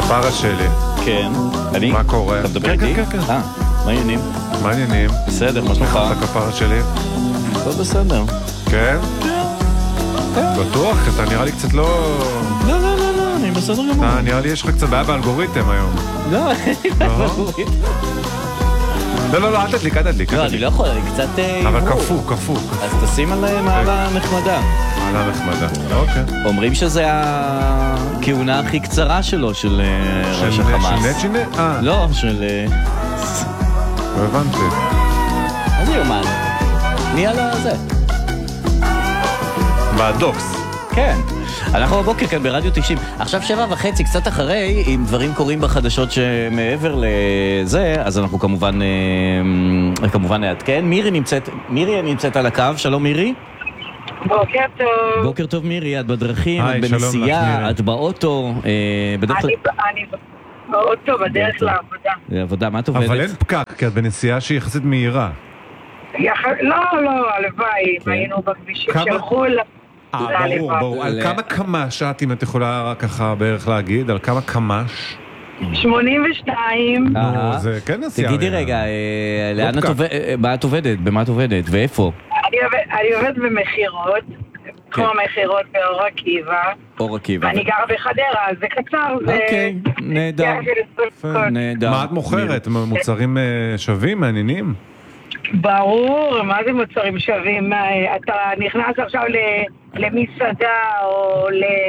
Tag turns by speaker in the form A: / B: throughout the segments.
A: כפרה שלי.
B: כן. אני?
A: מה קורה?
B: אתה מדבר איתי?
A: כן.
B: מה העניינים?
A: מה העניינים?
B: בסדר, מה שלומך?
A: אתה כפרה שלי?
B: לא בסדר.
A: כן? בטוח? אתה נראה לי קצת לא...
B: לא, אני בסדר גמור.
A: נראה לי יש לך קצת בעיה באלגוריתם היום.
B: לא,
A: לא, אל תדליק.
B: לא, אני לא יכול, אני קצת...
A: אבל כפו.
B: אז תשים על מעלה נחמדה.
A: מעלה נחמדה, אוקיי.
B: אומרים שזה הכהונה הכי קצרה שלו, של ראש החמאס.
A: של נט?
B: לא, של...
A: לא הבנתי.
B: מה זה יומן? מי על זה?
A: בדוקס.
B: כן. אנחנו בבוקר כאן ברדיו 90. עכשיו 7:30, קצת אחרי, אם דברים קורים בחדשות שמעבר לזה, אז אנחנו כמובן נעדכן. מירי נמצאת על הקו. שלום מירי.
C: בוקר טוב.
B: בוקר טוב מירי, את בדרכים, את בנסיעה, את באוטו.
C: אני באוטו בדרך לעבודה.
B: מה את עובדת?
A: אבל אין פקק, כי את בנסיעה שהיא יחסית מהירה.
C: לא, הלוואי, היינו בכבישים של חול.
A: ברור. על כמה קמ"ש את, אם את יכולה רק ככה בערך להגיד, על כמה קמ"ש?
C: 82.
A: זה כן נסיעה.
B: תגידי רגע, במה את עובדת ואיפה?
C: אני עובדת במחירות, כמו מחירות באור עקיבא. אני גרה בחדרה, אז זה קצר.
B: אוקיי, נהדר.
A: מה את מוכרת? מוצרים שווים, מעניינים?
C: ברור, מה זה מוצרים שווים? אתה נכנס עכשיו למסעדה או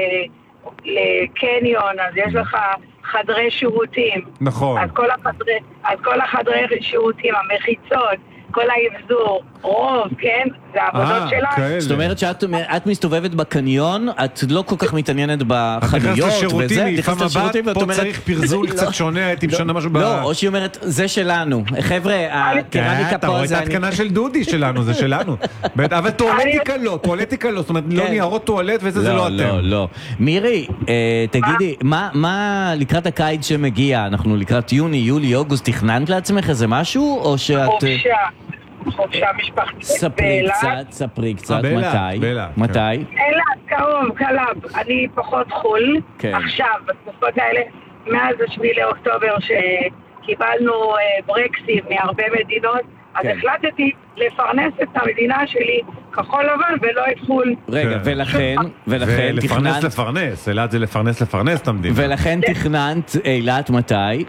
C: לקניון, אז יש לך חדרי שירותים.
A: נכון.
C: אז כל החדרי שירותים, המחיצות, כל האבזור, רוב, כן? זה העבודות שלנו.
B: זאת אומרת שאת מסתובבת בקניון, את לא כל כך מתעניינת בחנויות וזה,
A: נכנסת לשירותים, פה צריך פרזול קצת שונה, הייתי משנה משהו
B: לא, או שהיא אומרת, זה שלנו. חבר'ה, הקרמיקה
A: אתה
B: פה
A: רואה את ההתקנה של דודי שלנו, זה שלנו. אבל טואלטיקה לא, זאת אומרת, לא ניירות טואלט וזה, זה לא אתם.
B: לא. מירי, תגידי, מה לקראת הקיץ שמגיע, אנחנו לקראת יוני, יולי, אוגוסט, תכננת לעצמך איזה משהו, או שאת...
C: חופשה משפחתית
B: ספרי קצת, מתי?
C: אילת, קרוב, קלב, אני פחות חול, עכשיו, בתקופות האלה, מאז 7 לאוקטובר שקיבלנו ברקסים מהרבה מדינות, אז החלטתי לפרנס את המדינה שלי כחול לבן ולא את חול.
B: רגע, ולכן תכננת...
A: לפרנס, אילת זה לפרנס את המדינה.
B: ולכן תכננת אילת מתי?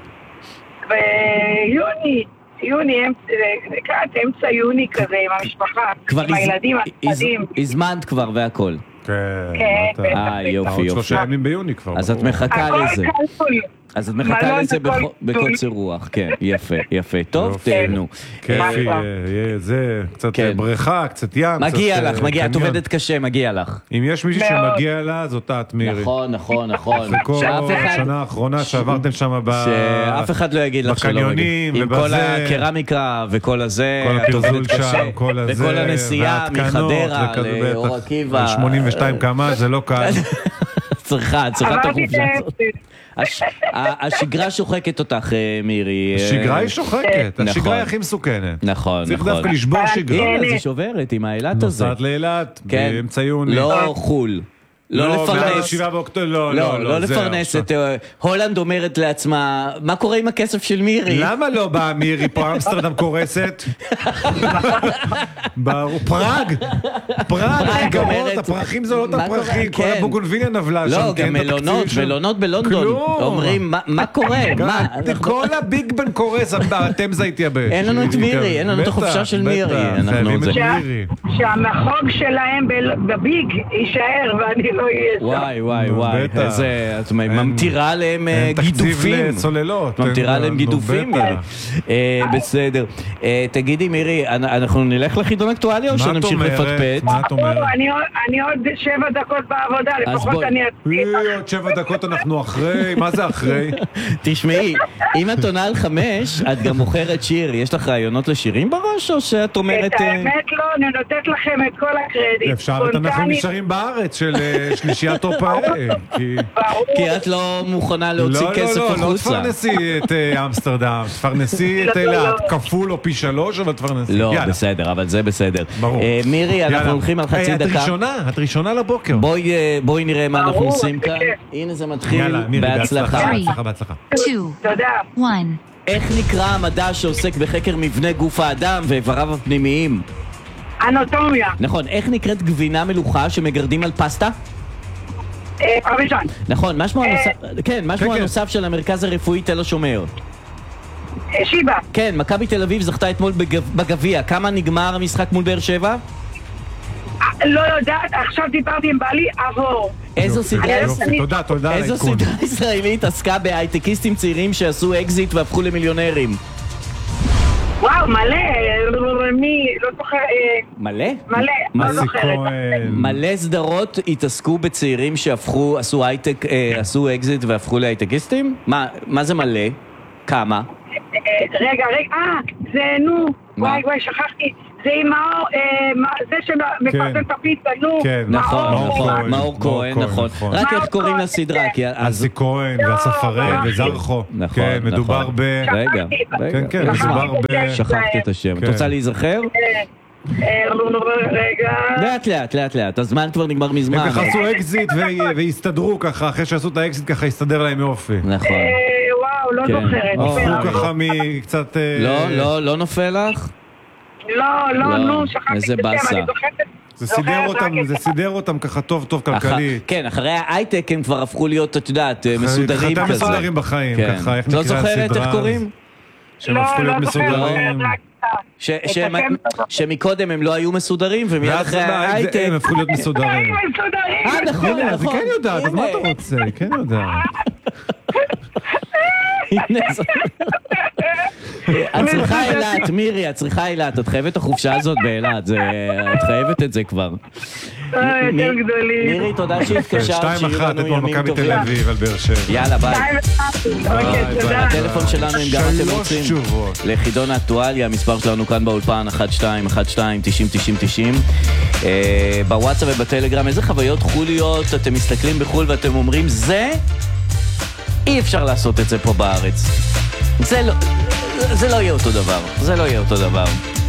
C: יוני, לקראת אמצע יוני כזה עם המשפחה, עם הילדים, הילדים.
B: הזמנת כבר והכל.
A: כן.
B: יופי.
A: עוד 3 ימים ביוני כבר.
B: אז את מחכה לזה. אז את מחכה לזה
C: מלון
B: בקוצר רוח, כן, יפה. טוב, תהנו.
A: כיפי, זה קצת בריכה, קצת ים.
B: מגיע לך, את עובדת קשה, מגיע לך.
A: אם יש מישהי שמגיע לה, זאת את, מירי.
B: נכון.
A: זה כל השנה האחרונה שעברתם שם
B: שאף אחד לא יגיד לך שלא
A: בקניונים,
B: עם כל הקרמיקה וכל הזה,
A: כל הפרזול שם, כל הזה,
B: וכל הנסיעה מחדרה לאור עקיבא.
A: 82 קמ"ש, זה לא קל.
B: צריכה את החופשה הזאת. השגרה שוחקת אותך, מירי.
A: השגרה היא שוחקת, השגרה היא הכי מסוכנת.
B: נכון.
A: צריך דווקא לשבור שגרה.
B: זה שוברת עם האילת הזה.
A: נוסעת לאילת, באמצע יוני.
B: לא חול. לא לפרנס.
A: לא
B: לפרנס את... הולנד אומרת לעצמה, מה קורה עם הכסף של מירי?
A: למה לא באה מירי פה? אמסטרדם קורסת. פראג גמרות, הפרחים זה לא את הפרחים, כל הבוגונביליה נבלה שם.
B: לא, גם מלונות בלונדון. אומרים, מה קורה?
A: כל הביג בן קורס, התמזה התייבש.
B: אין לנו את מירי, אין לנו את החופשה של מירי.
C: שהמחוג שלהם בביג יישאר ואני לא
B: וואי, איזה, את ממטירה עליהם גידופים.
A: תקציב לצוללות.
B: ממטירה עליהם גידופים. בסדר. תגידי מירי, אנחנו נלך לחידון אקטואלי או שנמשיך לפטפט?
A: מה את אומרת?
C: אני עוד 7 דקות בעבודה, לפחות אני אצליח.
A: עוד 7 דקות אנחנו אחרי, מה זה אחרי?
B: תשמעי, אם את עונה על 5, את גם מוכרת שיר, יש לך רעיונות לשירים בראש או שאת אומרת...
C: את האמת לא, אני נותנת לכם את כל הקרדיט.
A: אפשר, אנחנו נשארים בארץ של שלישיית טופ האלה.
B: כי את לא מוכנה להוציא כסף החוצה.
A: לא תפרנסי את אמסטרדם, תפרנסי את אילת, כפול או פי 3, אבל תפרנסי.
B: לא, בסדר, אבל זה בסדר.
A: ברור.
B: מירי, אנחנו הולכים על חצי דקה.
A: את ראשונה לבוקר.
B: בואי נראה מה אנחנו עושים כאן. הנה זה מתחיל, בהצלחה.
A: בהצלחה.
D: 2,
C: תודה.
D: 1.
B: איך נקרא המדע שעוסק בחקר מבנה גוף האדם ואיבריו הפנימיים?
C: אנטומיה.
B: נכון, איך נקראת גבינה מלוכה שמגרדים על פסטה?
C: פרמיז'ן.
B: נכון, מה שמו הנוסף, כן, מה שמו הנוסף של המרכז הרפואי תל השומר?
C: שיבה.
B: כן, מכבי תל אביב זכתה אתמול בגביע, כמה נגמר המשחק מול באר שבע?
C: לא יודעת, עכשיו דיברתי עם בעלי, עבור.
B: איזו סדרה
A: איזו
B: סדרה ישראלית עסקה בהייטקיסטים צעירים שעשו אקזיט והפכו למיליונרים?
C: וואו, מלא, מי, לא זוכר,
B: מלא?
C: מלא, לא זוכרת.
B: מלא סדרות התעסקו בצעירים שהפכו, עשו הייטק, עשו אקזיט והפכו להייטקיסטים? מה זה מלא? כמה?
C: רגע, זה נו, וואי, שכחתי. זה עם זה שמפרסם את הפיצה, נו.
A: כן,
B: מאור כהן, נכון. רק איך קוראים לסדרה?
A: אסי כהן והספרד וזרחו.
B: נכון,
A: מדובר ב...
B: רגע.
A: כן, מדובר ב...
B: שכחתי את השם. את רוצה להיזכר?
C: רגע.
B: לאט. הזמן כבר נגמר מזמן.
A: הם ככה עשו אקזיט והסתדרו ככה, אחרי שעשו את האקזיט ככה הסתדר להם יופי.
B: נכון.
C: וואו, לא זוכרת.
A: עשו ככה מקצת...
B: לא נופל לך?
C: לא, נו, שכחתי
B: איזה באסה.
A: זה סידר אותם ככה טוב כלכלית.
B: כן, אחרי ההייטק הם כבר הפכו להיות, את יודעת, מסודרים כזה.
A: מסודרים בחיים, ככה, איך
B: לא
A: נקרא הסדרה?
B: זוכרת איך קוראים?
A: שהם הפכו להיות מסודרים.
B: שמקודם הם לא היו מסודרים, ומיד אחרי ההייטק...
A: הם הפכו להיות מסודרים.
B: נכון.
A: זה כן יודעת, אז מה אתה רוצה? כן יודעת. את צריכה אילת, מירי, את צריכה אילת, את חייבת את החופשה הזאת באילת, את חייבת את זה כבר.
C: יותר גדולים.
B: מירי, תודה שהתקשרת,
A: 2-1 אתמול מכבי תל אביב על באר שבע.
B: יאללה, ביי.
C: תודה.
B: הטלפון שלנו, אם גם אתם רוצים, לחידון האקטואליה, המספר שלנו כאן באולפן, 1212-90-90-90. בוואטסאפ ובטלגרם, איזה חוויות חוליות אתם מסתכלים בחול ואתם אומרים, אי אפשר לעשות את זה פה בארץ. זה לא יהיה אותו דבר.